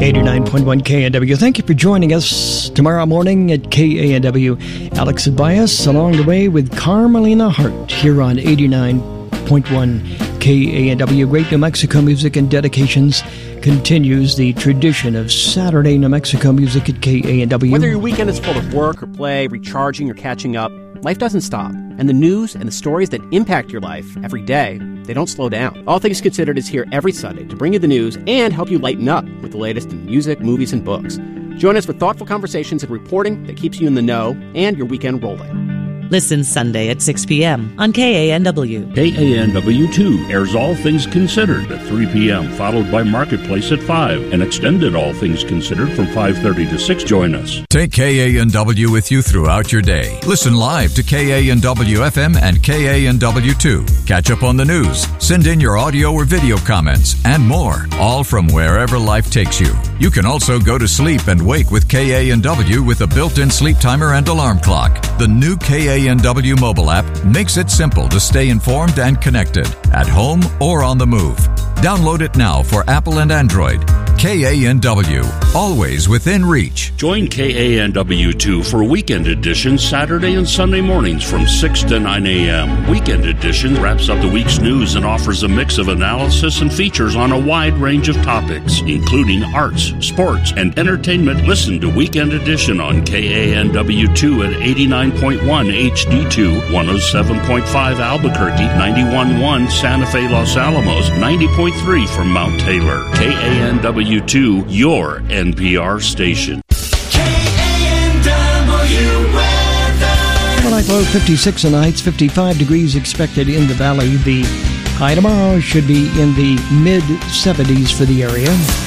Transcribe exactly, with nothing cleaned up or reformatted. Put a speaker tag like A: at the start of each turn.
A: eighty-nine point one K N W. Thank you for joining us tomorrow morning at K A N W. Alex Abias along the way with Carmelina Hart here on eighty-nine point one K A N W. Great New Mexico music and dedications continues the tradition of Saturday New Mexico music at K A N W.
B: Whether your weekend is full of work or play, recharging or catching up, life doesn't stop. And the news and the stories that impact your life every day, they don't slow down. All Things Considered is here every Sunday to bring you the news and help you lighten up with the latest in music, movies, and books. Join us for thoughtful conversations and reporting that keeps you in the know and your weekend rolling.
C: Listen Sunday at six p.m. on K A N W.
D: K A N W two airs All Things Considered at three p.m., followed by Marketplace at five, and extended All Things Considered from five thirty to six. Join us.
E: Take K A N W with you throughout your day. Listen live to K A N W F M and K A N W two. Catch up on the news. Send in your audio or video comments, and more, all from wherever life takes you. You can also go to sleep and wake with K A N W with a built-in sleep timer and alarm clock. The new K A N W mobile app makes it simple to stay informed and connected, at home or on the move. Download it now for Apple and Android. K A N W, always within reach.
D: Join K A N W two for Weekend Edition Saturday and Sunday mornings from six to nine a.m. Weekend Edition wraps up the week's news and offers a mix of analysis and features on a wide range of topics, including arts, sports, and entertainment. Listen to Weekend Edition on K A N W two at eighty-nine point one H D two, one oh seven point five Albuquerque, ninety-one point one Santa Fe, Los Alamos, ninety point three from Mount Taylor. K A N W two, your N P R station.
F: K A N W weather.
A: Well, low fifty-six tonight, fifty-five degrees expected in the valley. The high tomorrow should be in the mid seventies for the area.